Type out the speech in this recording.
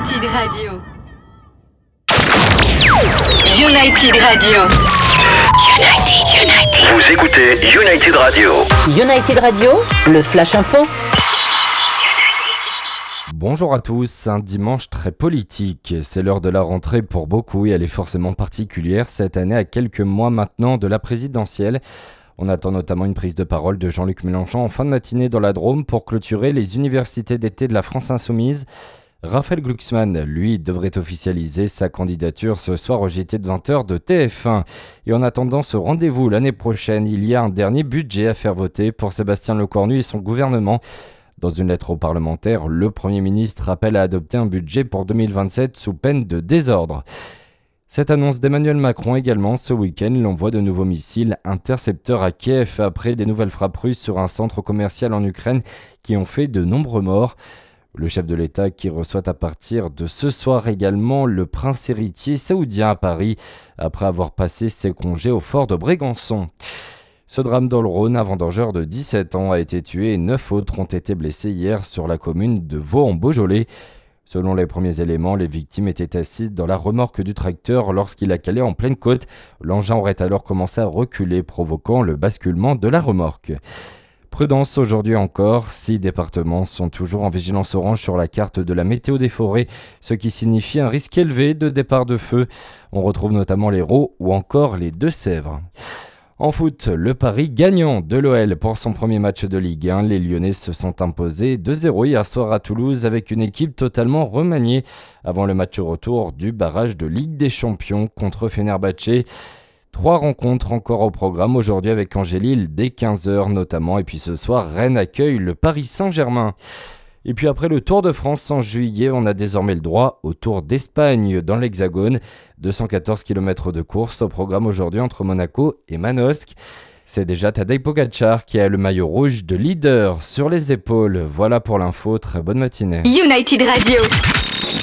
United Radio. United Radio. United. Vous écoutez United Radio. United Radio, le Flash Info. Bonjour à tous, un dimanche très politique. C'est l'heure de la rentrée pour beaucoup et elle est forcément particulière cette année à quelques mois maintenant de la présidentielle. On attend notamment une prise de parole de Jean-Luc Mélenchon en fin de matinée dans la Drôme pour clôturer les universités d'été de la France Insoumise. Raphaël Glucksmann, lui, devrait officialiser sa candidature ce soir au JT de 20h de TF1. Et en attendant ce rendez-vous l'année prochaine, il y a un dernier budget à faire voter pour Sébastien Lecornu et son gouvernement. Dans une lettre aux parlementaires, le Premier ministre appelle à adopter un budget pour 2027 sous peine de désordre. Cette annonce d'Emmanuel Macron également, ce week-end, l'envoi de nouveaux missiles intercepteurs à Kiev après des nouvelles frappes russes sur un centre commercial en Ukraine qui ont fait de nombreux morts. Le chef de l'État qui reçoit à partir de ce soir également le prince héritier saoudien à Paris après avoir passé ses congés au fort de Brégançon. Ce drame dans le Rhône, un vendangeur de 17 ans a été tué et 9 autres ont été blessés hier sur la commune de Vaux-en-Beaujolais. Selon les premiers éléments, les victimes étaient assises dans la remorque du tracteur lorsqu'il a calé en pleine côte. L'engin aurait alors commencé à reculer, provoquant le basculement de la remorque. Prudence aujourd'hui encore, 6 départements sont toujours en vigilance orange sur la carte de la météo des forêts, ce qui signifie un risque élevé de départ de feu. On retrouve notamment l'Hérault ou encore les Deux-Sèvres. En foot, le pari gagnant de l'OL pour son premier match de Ligue 1. Les Lyonnais se sont imposés 2-0 hier soir à Toulouse avec une équipe totalement remaniée avant le match retour du barrage de Ligue des Champions contre Fenerbahçe. 3 rencontres encore au programme aujourd'hui avec Angers-Lille dès 15h notamment. Et puis ce soir, Rennes accueille le Paris Saint-Germain. Et puis après le Tour de France en juillet, on a désormais le droit au Tour d'Espagne dans l'Hexagone. 214 km de course au programme aujourd'hui entre Monaco et Manosque. C'est déjà Tadej Pogačar qui a le maillot rouge de leader sur les épaules. Voilà pour l'info, très bonne matinée. United Radio.